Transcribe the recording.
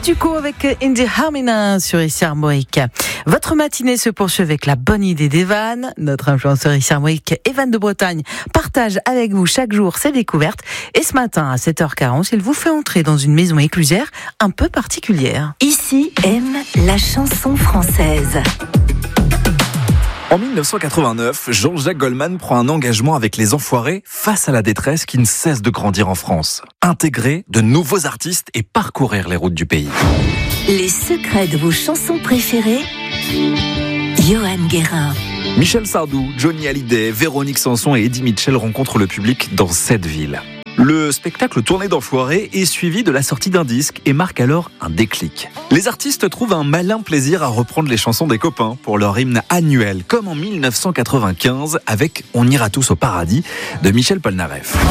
statu quo avec Indy Harmina sur Ici Armorique. Votre matinée se poursuit avec la bonne idée d'Evan. Notre influenceur Ici Armorique, Evan de Bretagne, partage avec vous chaque jour ses découvertes. Et ce matin, à 7h40, il vous fait entrer dans une maison éclusière un peu particulière. Ici aime la chanson française. En 1989, Jean-Jacques Goldman prend un engagement avec les Enfoirés face à la détresse qui ne cesse de grandir en France. Intégrer de nouveaux artistes et parcourir les routes du pays. Les secrets de vos chansons préférées, Johan Guérin. Michel Sardou, Johnny Hallyday, Véronique Sanson et Eddie Mitchell rencontrent le public dans 7 villes. Le spectacle tourné d'Enfoirés est suivi de la sortie d'un disque et marque alors un déclic. Les artistes trouvent un malin plaisir à reprendre les chansons des copains pour leur hymne annuel, comme en 1995 avec On ira tous au paradis de Michel Polnareff.